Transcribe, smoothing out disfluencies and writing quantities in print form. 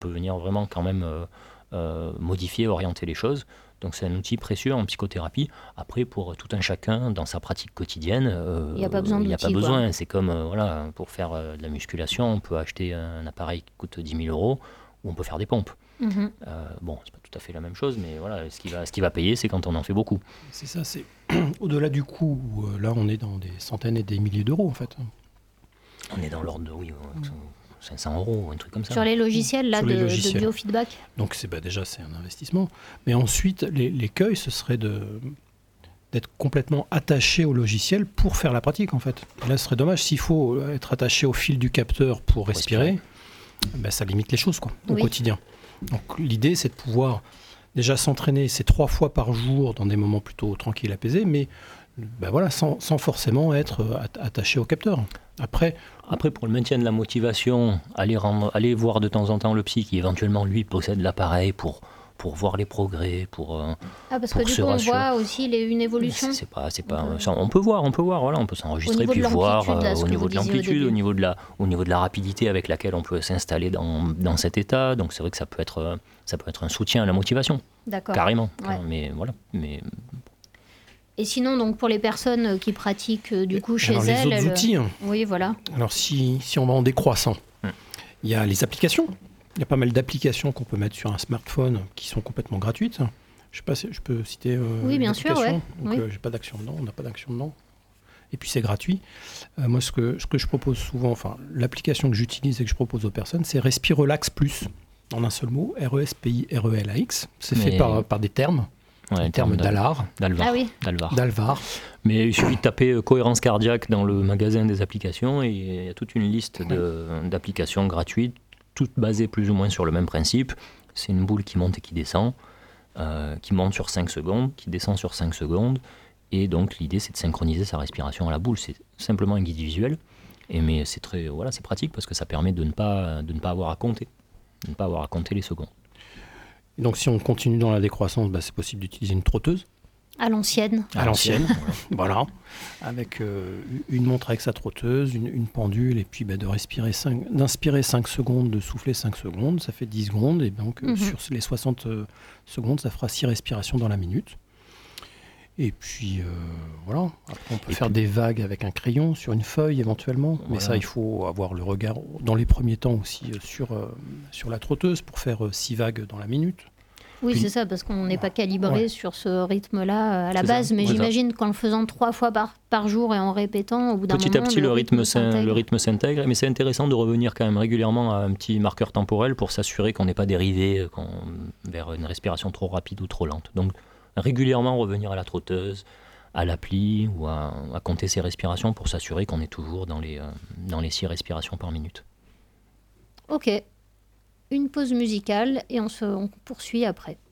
peut venir vraiment quand même modifier, orienter les choses. Donc c'est un outil précieux en psychothérapie. Après, pour tout un chacun, dans sa pratique quotidienne, Il n'y a pas besoin il n'y a d'outils, pas quoi. besoin. C'est comme, pour faire de la musculation, on peut acheter un appareil qui coûte 10 000 euros, ou on peut faire des pompes. Mhm. Bon, c'est pas tout à fait la même chose, mais voilà, ce qui va payer, c'est quand on en fait beaucoup. C'est ça, c'est au-delà du coût, où, là on est dans des centaines et des milliers d'euros en fait. On est dans l'ordre de, 500 euros, un truc comme ça. Sur les logiciels là, Sur les de logiciels. biofeedback. Donc déjà c'est un investissement. Mais ensuite, l'écueil, ce serait d'être complètement attaché au logiciel pour faire la pratique en fait. Et là, ce serait dommage. S'il faut être attaché au fil du capteur pour respirer, ben, ça limite les choses quoi, au Oui. quotidien. Donc l'idée, c'est de pouvoir déjà s'entraîner ces 3 fois par jour dans des moments plutôt tranquilles, apaisés, mais ben voilà, sans forcément être attaché au capteur. Après, Pour le maintien de la motivation, aller voir de temps en temps le psy qui éventuellement lui possède l'appareil pour voir les progrès, Parce pour que du se coup, on rassurer. voit aussi une évolution. C'est pas, ça, on peut voir, voilà, on peut s'enregistrer Au niveau puis de voir l'amplitude, là, ce au que niveau vous de disiez au l'amplitude, début. au niveau de la rapidité avec laquelle on peut s'installer dans cet état. Donc c'est vrai que ça peut être un soutien à la motivation, D'accord. carrément. Ouais. Mais voilà, Et sinon, donc pour les personnes qui pratiquent du coup chez alors, elles, les autres outils, hein. Oui, voilà. Alors si on va en décroissant, il y a les applications. Il y a pas mal d'applications qu'on peut mettre sur un smartphone qui sont complètement gratuites. Je sais pas si je peux citer Oui, bien les sûr, applications. ouais. Donc Oui. j'ai pas d'action dedans, on n'a pas d'action dedans. Et puis c'est gratuit. Moi ce que je propose souvent, enfin l'application que j'utilise et que je propose aux personnes, c'est Respirelax Plus. En un seul mot, RESPIRELAX. C'est fait par des termes. ouais, Les termes d'Alar, d'Alvar. Ah oui. d'Alvar. Mais il suffit de taper cohérence cardiaque dans le magasin des applications et il y a toute une liste d'applications gratuites, toutes basées plus ou moins sur le même principe. C'est une boule qui monte et qui descend, qui monte sur 5 secondes, qui descend sur 5 secondes. Et donc l'idée c'est de synchroniser sa respiration à la boule. C'est simplement un guide visuel. Mais c'est c'est pratique parce que ça permet de ne pas avoir à compter. De ne pas avoir à compter les secondes. Et donc si on continue dans la décroissance, c'est possible d'utiliser une trotteuse. À l'ancienne. À l'ancienne, voilà, avec une montre avec sa trotteuse, une pendule, et puis d'inspirer 5 secondes, de souffler 5 secondes, ça fait 10 secondes, et donc sur les 60 secondes, ça fera 6 respirations dans la minute. Et puis voilà, après on peut faire des vagues avec un crayon sur une feuille éventuellement, mais ça il faut avoir le regard dans les premiers temps aussi sur la trotteuse pour faire 6 vagues dans la minute. Oui, c'est ça, parce qu'on n'est pas calibré sur ce rythme-là à la base, ça, mais c'est j'imagine qu'en le faisant 3 fois par jour et en répétant, au bout d'un moment, Petit à petit, le rythme s'intègre. s'intègre, mais c'est intéressant de revenir quand même régulièrement à un petit marqueur temporel pour s'assurer qu'on n'est pas dérivé vers une respiration trop rapide ou trop lente. Donc régulièrement revenir à la trotteuse, à l'appli ou à compter ses respirations pour s'assurer qu'on est toujours dans les 6 respirations par minute. Ok, une pause musicale et on poursuit après.